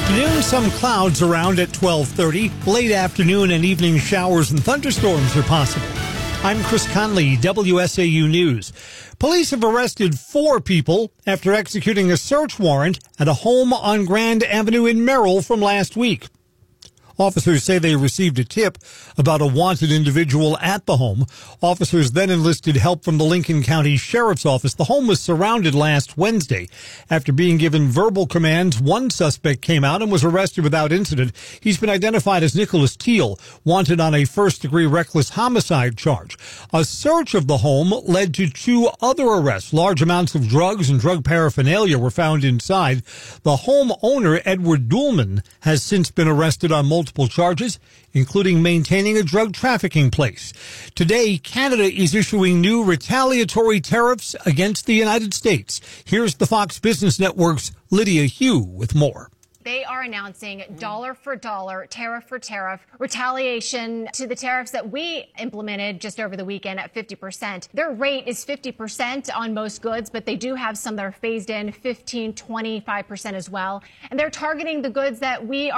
afternoon, some clouds around at 12:30. Late afternoon and evening showers and thunderstorms are possible. I'm Chris Conley, WSAU News. Police have arrested 4 people after executing a search warrant at a home on Grand Avenue in Merrill from last week. Officers say they received a tip about a wanted individual at the home. Officers then enlisted help from the Lincoln County Sheriff's Office. The home was surrounded last Wednesday. After being given verbal commands, one suspect came out and was arrested without incident. He's been identified as Nicholas Teal, wanted on a first-degree reckless homicide charge. A search of the home led to 2 other arrests. Large amounts of drugs and drug paraphernalia were found inside. The home owner, Edward Duhlman, has since been arrested on multiple charges, including maintaining a drug trafficking place. Today, Canada is issuing new retaliatory tariffs against the United States. Here's the Fox Business Network's Lydia Hugh with more. They are announcing dollar for dollar, tariff for tariff, retaliation to the tariffs that we implemented just over the weekend at 50%. Their rate is 50% on most goods, but they do have some that are phased in 15, 25% as well. And they're targeting the goods that we